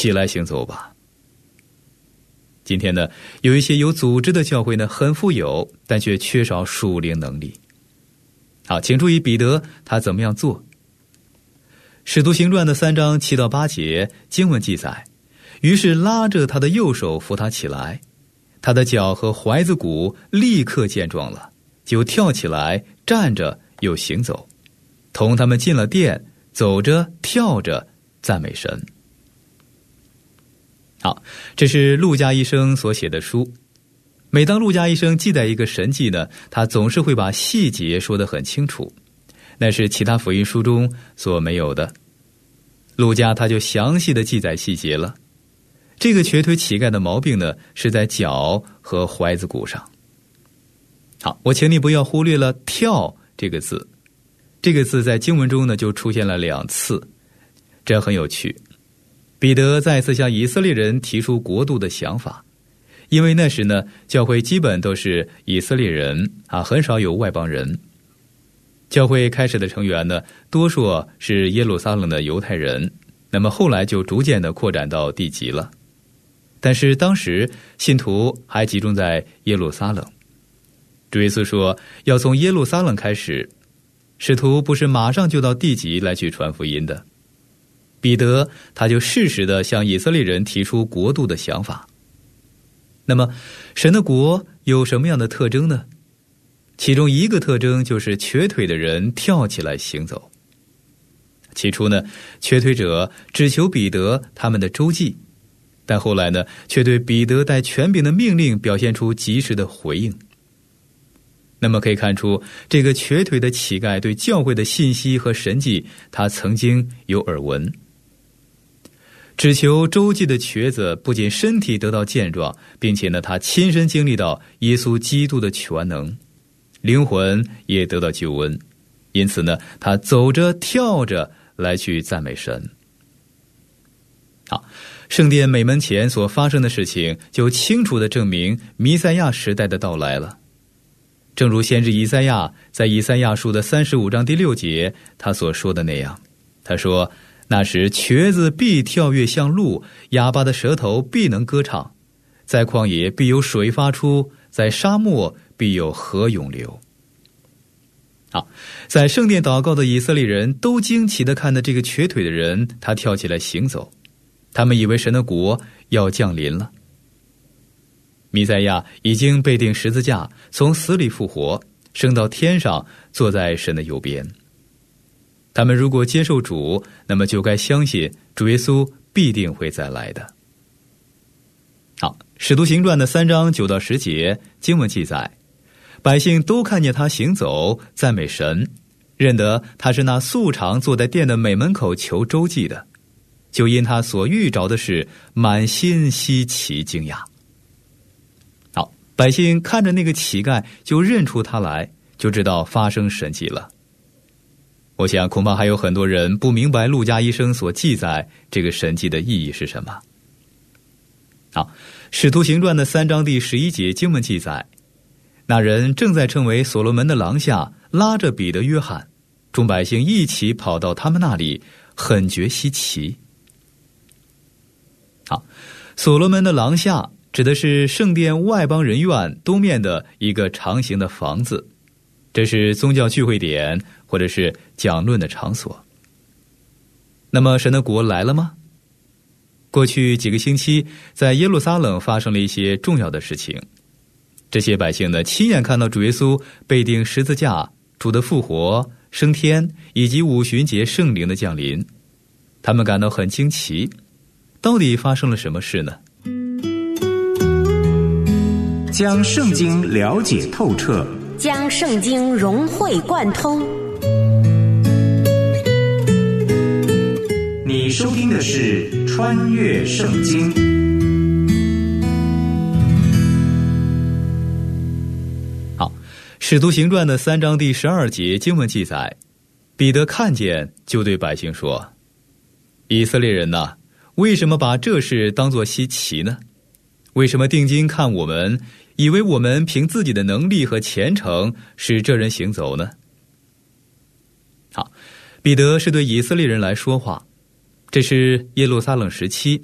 起来行走吧。今天呢，有一些有组织的教会呢，很富有，但却缺少属灵能力。好，请注意彼得他怎么样做。使徒行传的3章7到8节经文记载，于是拉着他的右手扶他起来，他的脚和踝子骨立刻健壮了，就跳起来，站着又行走，同他们进了殿，走着跳着赞美神。好，这是路加医生所写的书。每当路加医生记载一个神迹呢，他总是会把细节说得很清楚，那是其他福音书中所没有的。路加他就详细的记载细节了。这个瘸腿乞丐的毛病呢，是在脚和踝子骨上。好，我请你不要忽略了跳这个字，这个字在经文中呢就出现了2次，这很有趣。彼得再次向以色列人提出国度的想法，因为那时呢，教会基本都是以色列人很少有外邦人。教会开始的成员呢，多数是耶路撒冷的犹太人，那么后来就逐渐的扩展到地极了。但是当时信徒还集中在耶路撒冷。主耶稣说要从耶路撒冷开始，使徒不是马上就到地极来去传福音的。彼得他就适时地向以色列人提出国度的想法。那么神的国有什么样的特征呢？其中一个特征就是瘸腿的人跳起来行走。起初呢，瘸腿者只求彼得他们的周济，但后来呢，却对彼得带权柄的命令表现出及时的回应。那么可以看出，这个瘸腿的乞丐对教会的信息和神迹，他曾经有耳闻。只求周济的瘸子不仅身体得到健壮，并且呢，他亲身经历到耶稣基督的全能，灵魂也得到救恩。因此呢，他走着跳着来去赞美神。好，圣殿美门前所发生的事情就清楚地证明弥赛亚时代的到来了。正如先知以赛亚在以赛亚书的35章第6节他所说的那样，他说，那时瘸子必跳跃像鹿，哑巴的舌头必能歌唱，在旷野必有水发出，在沙漠必有河涌流。好，在圣殿祷告的以色列人都惊奇地看着这个瘸腿的人，他跳起来行走，他们以为神的国要降临了。弥赛亚已经被钉十字架，从死里复活，升到天上，坐在神的右边。他们如果接受主，那么就该相信主耶稣必定会再来的。好，使徒行传的3章9到10节经文记载，百姓都看见他行走，赞美神，认得他是那素常坐在殿的美门口求周济的，就因他所遇着的事，满心稀奇惊讶。好，百姓看着那个乞丐，就认出他来，就知道发生神迹了。我想恐怕还有很多人不明白路加医生所记载这个神迹的意义是什么。好，使徒行传的3章第11节经文记载，那人正在称为所罗门的廊下，拉着彼得约翰，众百姓一起跑到他们那里，很觉稀奇。好，所罗门的廊下指的是圣殿外邦人院东面的一个长形的房子，这是宗教聚会点或者是讲论的场所。那么神的国来了吗？过去几个星期，在耶路撒冷发生了一些重要的事情。这些百姓呢，亲眼看到主耶稣被钉十字架，主的复活、升天以及五旬节圣灵的降临，他们感到很惊奇。到底发生了什么事呢？ 将圣经了解透彻， 将圣经融会贯通。 你收听的是《穿越圣经》。 好，使徒行传的3章第12节经文记载，彼得看见，就对百姓说：以色列人哪，为什么把这事当作稀奇呢？为什么定睛看我们，以为我们凭自己的能力和虔诚使这人行走呢？好，彼得是对以色列人来说话，这是耶路撒冷时期